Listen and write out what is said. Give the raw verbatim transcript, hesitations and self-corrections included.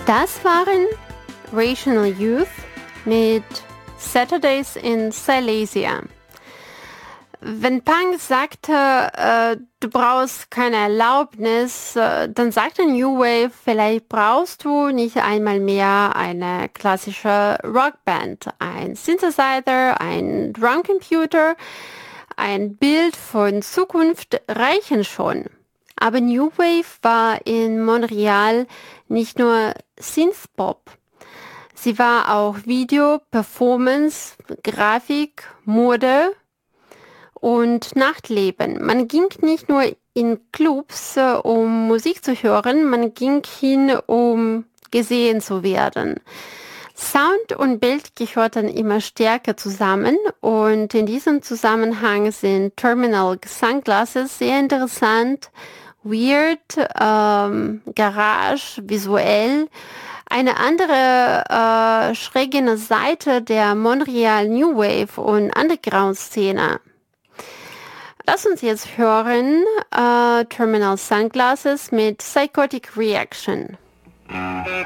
Das waren Rational Youth mit Saturdays in Silesia. Wenn Punk sagte, äh, du brauchst keine Erlaubnis, äh, dann sagte New Wave, vielleicht brauchst du nicht einmal mehr eine klassische Rockband. Ein Synthesizer, ein Drumcomputer, ein Bild von Zukunft reichen schon. Aber New Wave war in Montreal nicht nur Synthpop. Sie war auch Video, Performance, Grafik, Mode und Nachtleben. Man ging nicht nur in Clubs, äh, um Musik zu hören, man ging hin, um gesehen zu werden. Sound und Bild gehörten immer stärker zusammen und in diesem Zusammenhang sind Terminal Sunglasses sehr interessant, weird, ähm, Garage, visuell. Eine andere äh, schräge Seite der Montreal New Wave und Underground-Szene. Lass uns jetzt hören, äh, Terminal Sunglasses mit Psychotic Reaction.